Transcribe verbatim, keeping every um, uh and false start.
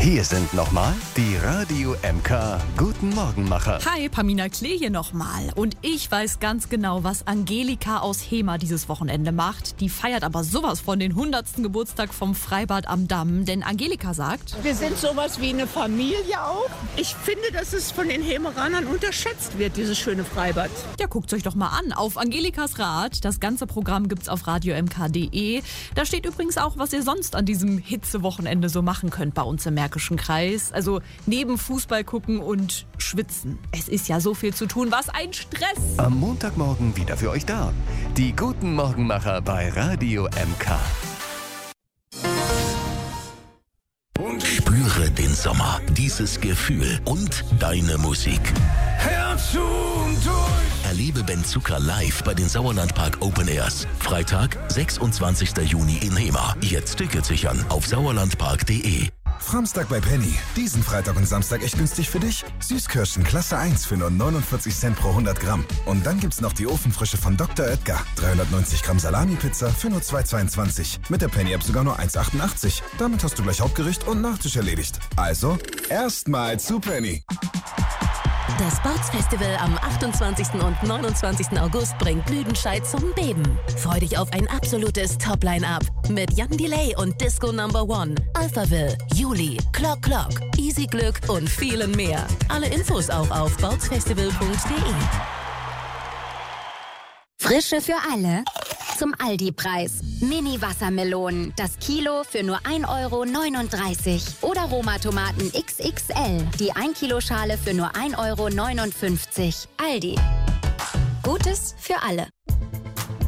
Hier sind nochmal die Radio M K Guten Morgenmacher. Hi, Pamina Klee hier nochmal. Und ich weiß ganz genau, was Angelika aus Hema dieses Wochenende macht. Die feiert aber sowas von den hundertsten Geburtstag vom Freibad am Damm. Denn Angelika sagt: Wir sind sowas wie eine Familie auch. Ich finde, dass es von den Hemeranern unterschätzt wird, dieses schöne Freibad. Ja, guckt's euch doch mal an. Auf Angelikas Rat. Das ganze Programm gibt's auf radio m k punkt d e. Da steht übrigens auch, was ihr sonst an diesem Hitzewochenende so machen könnt bei uns im Märkischen Kreis. Also neben Fußball gucken und schwitzen. Es ist ja so viel zu tun. Was ein Stress! Am Montagmorgen wieder für euch da. Die Guten Morgenmacher bei Radio M K. Spüre den Sommer, dieses Gefühl und deine Musik. Herz und durch. Erlebe Benzuka live bei den Sauerlandpark Open Airs. Freitag, sechsundzwanzigster Juni in Hema. Jetzt Tickets sichern auf sauerlandpark punkt de. Framstag bei Penny. Diesen Freitag und Samstag echt günstig für dich. Süßkirschen Klasse eins für nur neunundvierzig Cent pro hundert Gramm. Und dann gibt's noch die Ofenfrische von Doktor Oetker. dreihundertneunzig Gramm Salami-Pizza für nur zwei Euro zweiundzwanzig. Mit der Penny-App sogar nur eins Euro achtundachtzig. Damit hast du gleich Hauptgericht und Nachtisch erledigt. Also, erstmal zu Penny. Das Bootsfestival am achtundzwanzigsten und neunundzwanzigsten August bringt Lüdenscheid zum Beben. Freu dich auf ein absolutes Top-Line-Up mit Jan Delay und Disco Number One, Alphaville, Juli, Clock Clock, Easy Glück und vielen mehr. Alle Infos auch auf bootsfestival punkt de. Frische für alle zum Aldi-Preis. Mini-Wassermelonen, das Kilo für nur ein Euro neununddreißig. Oder Roma-Tomaten X X L, die ein Kilo Schale für nur ein Euro neunundfünfzig. Aldi. Gutes für alle.